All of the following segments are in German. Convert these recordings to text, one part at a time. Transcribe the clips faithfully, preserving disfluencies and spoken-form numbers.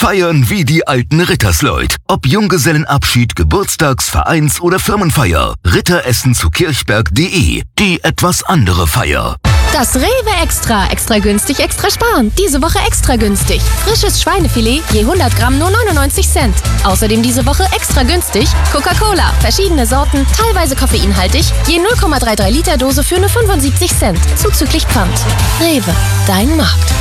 Feiern wie die alten Rittersleut. Ob Junggesellenabschied, Geburtstags-, Vereins- oder Firmenfeier. Ritteressen zu kirchberg punkt de. Die etwas andere Feier. Das Rewe Extra. Extra günstig, extra sparen. Diese Woche extra günstig. Frisches Schweinefilet, je hundert Gramm nur neunundneunzig Cent. Außerdem diese Woche extra günstig Coca-Cola. Verschiedene Sorten, teilweise koffeinhaltig. Je null Komma dreiunddreißig Liter Dose für nur fünfundsiebzig Cent. Zuzüglich Pfand. Rewe, dein Markt.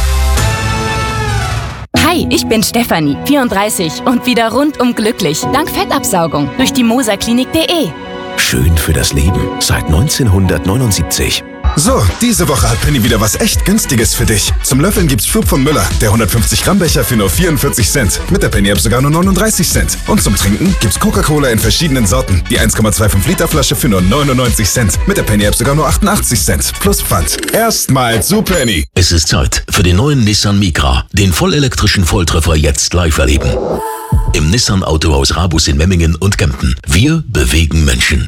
Hi, ich bin Stefanie, vierunddreißig und wieder rundum glücklich. Dank Fettabsaugung durch die moserklinik punkt de. Schön für das Leben seit neunzehnhundertneunundsiebzig. So, diese Woche hat Penny wieder was echt Günstiges für dich. Zum Löffeln gibt's Schub von Müller, der hundertfünfzig Gramm Becher für nur vierundvierzig Cent. Mit der Penny-App sogar nur neununddreißig Cent. Und zum Trinken gibt's Coca-Cola in verschiedenen Sorten. Die eins Komma fünfundzwanzig Liter Flasche für nur neunundneunzig Cent. Mit der Penny-App sogar nur achtundachtzig Cent. Plus Pfand. Erstmal zu Penny. Es ist Zeit für den neuen Nissan Micra. Den vollelektrischen Volltreffer jetzt live erleben. Im Nissan Autohaus Rabus in Memmingen und Kempten. Wir bewegen Menschen.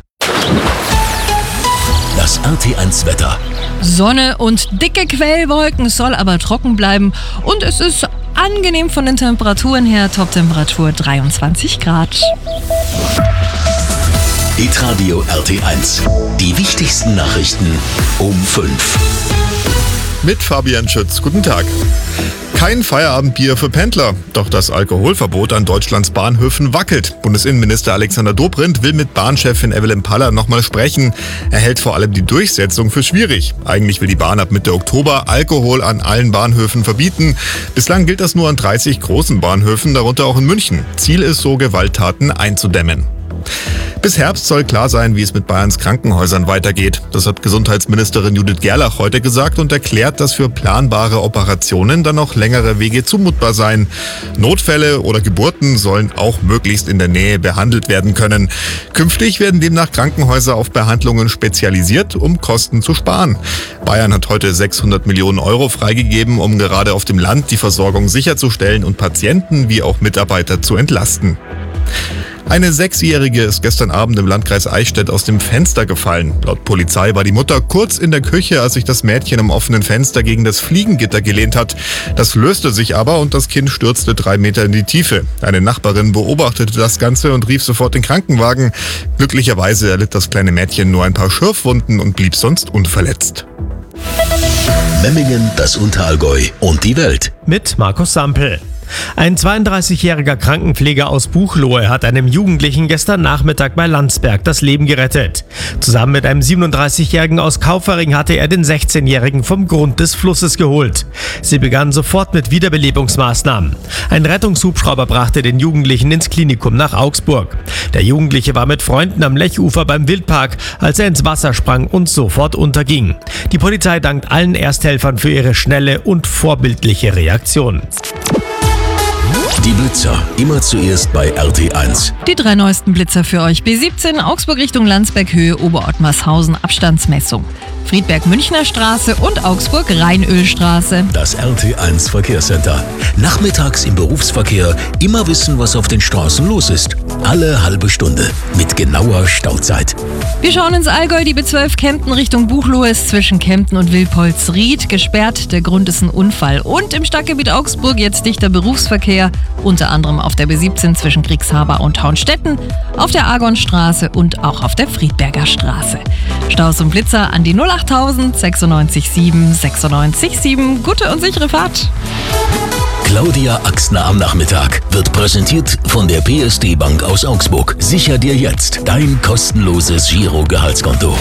Das R T eins Wetter. Sonne und dicke Quellwolken, es soll aber trocken bleiben und es ist angenehm von den Temperaturen her. Toptemperatur dreiundzwanzig Grad. Hitradio R T eins. Die wichtigsten Nachrichten um fünf. Mit Fabian Schütz. Guten Tag. Kein Feierabendbier für Pendler. Doch das Alkoholverbot an Deutschlands Bahnhöfen wackelt. Bundesinnenminister Alexander Dobrindt will mit Bahnchefin Evelyn Paller nochmal sprechen. Er hält vor allem die Durchsetzung für schwierig. Eigentlich will die Bahn ab Mitte Oktober Alkohol an allen Bahnhöfen verbieten. Bislang gilt das nur an dreißig großen Bahnhöfen, darunter auch in München. Ziel ist so, Gewalttaten einzudämmen. Bis Herbst soll klar sein, wie es mit Bayerns Krankenhäusern weitergeht. Das hat Gesundheitsministerin Judith Gerlach heute gesagt und erklärt, dass für planbare Operationen dann noch längere Wege zumutbar seien. Notfälle oder Geburten sollen auch möglichst in der Nähe behandelt werden können. Künftig werden demnach Krankenhäuser auf Behandlungen spezialisiert, um Kosten zu sparen. Bayern hat heute sechshundert Millionen Euro freigegeben, um gerade auf dem Land die Versorgung sicherzustellen und Patienten wie auch Mitarbeiter zu entlasten. Eine Sechsjährige ist gestern Abend im Landkreis Eichstätt aus dem Fenster gefallen. Laut Polizei war die Mutter kurz in der Küche, als sich das Mädchen am offenen Fenster gegen das Fliegengitter gelehnt hat. Das löste sich aber und das Kind stürzte drei Meter in die Tiefe. Eine Nachbarin beobachtete das Ganze und rief sofort den Krankenwagen. Glücklicherweise erlitt das kleine Mädchen nur ein paar Schürfwunden und blieb sonst unverletzt. Memmingen, das Unterallgäu und die Welt. Mit Markus Sampel. Ein zweiunddreißigjähriger Krankenpfleger aus Buchloe hat einem Jugendlichen gestern Nachmittag bei Landsberg das Leben gerettet. Zusammen mit einem siebenunddreißigjährigen aus Kaufering hatte er den sechzehnjährigen vom Grund des Flusses geholt. Sie begannen sofort mit Wiederbelebungsmaßnahmen. Ein Rettungshubschrauber brachte den Jugendlichen ins Klinikum nach Augsburg. Der Jugendliche war mit Freunden am Lechufer beim Wildpark, als er ins Wasser sprang und sofort unterging. Die Polizei dankt allen Ersthelfern für ihre schnelle und vorbildliche Reaktion. Die Blitzer, immer zuerst bei R T eins. Die drei neuesten Blitzer für euch. B siebzehn, Augsburg Richtung Landsberg, Höhe Oberottmarshausen, Abstandsmessung. Friedberg-Münchner Straße und Augsburg-Rheinölstraße. Das R T eins Verkehrscenter. Nachmittags im Berufsverkehr immer wissen, was auf den Straßen los ist. Alle halbe Stunde mit genauer Stauzeit. Wir schauen ins Allgäu. Die B zwölf Kempten Richtung Buchloe ist zwischen Kempten und Wilpolsried gesperrt. Der Grund ist ein Unfall. Und im Stadtgebiet Augsburg jetzt dichter Berufsverkehr. Unter anderem auf der B siebzehn zwischen Kriegshaber und Taunstetten, auf der Argonstraße und auch auf der Friedberger Straße. Staus und Blitzer an die null achttausend sechsundneunzig sieben sechsundneunzig sieben. Gute und sichere Fahrt. Claudia Axner am Nachmittag wird präsentiert von der P S D Bank aus Augsburg. Sicher dir jetzt dein kostenloses Giro-Gehaltskonto.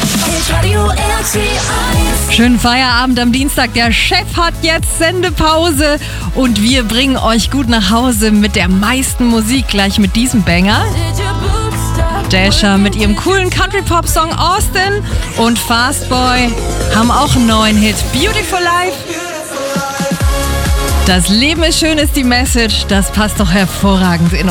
Schönen Feierabend am Dienstag. Der Chef hat jetzt Sendepause und wir bringen euch gut nach Hause mit der meisten Musik. Gleich mit diesem Banger. Dasher mit ihrem coolen Country-Pop-Song Austin und Fastboy haben auch einen neuen Hit. Beautiful Life. Das Leben ist schön ist die Message. Das passt doch hervorragend in